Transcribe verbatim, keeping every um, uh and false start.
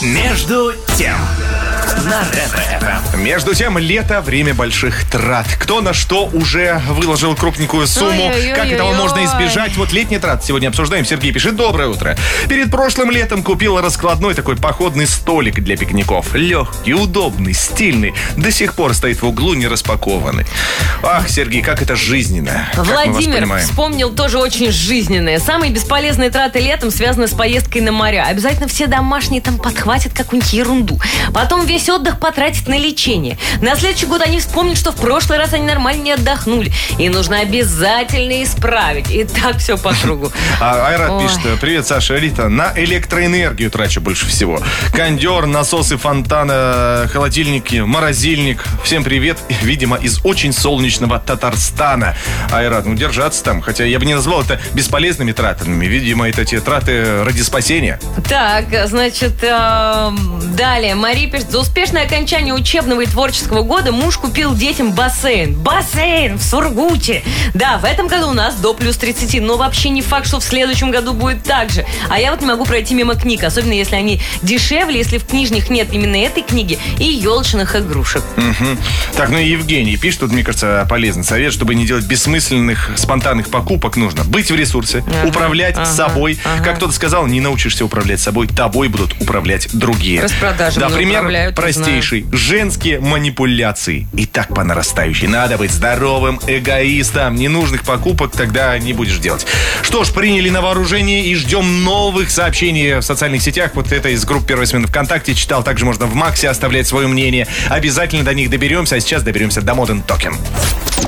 Между тем на Ретро-эф эм. Между тем, лето — время больших трат. Кто на что уже выложил крупненькую сумму. Ой-ой-ой-ой-ой. Как этого можно избежать? Вот летние траты сегодня обсуждаем. Сергей пишет: доброе утро. Перед прошлым летом купил раскладной такой походный столик для пикников. Легкий, удобный, стильный. До сих пор стоит в углу, не распакованный. Ах, Сергей, как это жизненно. Владимир вспомнил тоже очень жизненное. Самые бесполезные траты летом связаны с поездкой на моря. Обязательно все домашние там подхватят какую-нибудь ерунду. Потом весь отдых потратят на лечение. На следующий год они вспомнят, что в прошлый раз они нормально не отдохнули. И нужно обязательно исправить. И так все по кругу. А Айрат пишет: привет, Саша, Рита. На электроэнергию трачу больше всего. Кондер, насосы фонтана, холодильники, морозильник. Всем привет, видимо, из очень солнечного Татарстана. Айрат, ну держаться там. Хотя я бы не назвал это бесполезными тратами. Видимо, это те траты ради спасения. Так, значит, э, далее. Мария пишет: за успешное окончание учебного и творческого года муж купил детям бассейн. Бассейн в Сургуте. Да, в этом году у нас до плюс тридцати. Но вообще не факт, что в следующем году будет так же. А я вот не могу пройти мимо книг. Особенно, если они дешевле, если в книжных нет именно этой книги и елочных игрушек. Угу. Так, ну и Евгений пишет, тут, мне кажется, полезный совет: чтобы не делать бессмысленных, спонтанных покупок, нужно быть в ресурсе, ага, управлять ага, собой. Ага. Как кто-то сказал, не научишься управлять собой, тобой будут управлять другие. Распродажи. Да, пример простейший. Знаю. Женские манипуляции. И так по нарастающей. Надо быть здоровым эгоистом. Ненужных покупок тогда не будешь делать. Что ж, приняли на вооружение и ждем новых сообщений в социальных сетях. Вот это из группы «Первой смены» ВКонтакте читал. Также можно в Максе оставлять свое мнение. Обязательно до них доберемся. А сейчас доберемся до Modern Talking.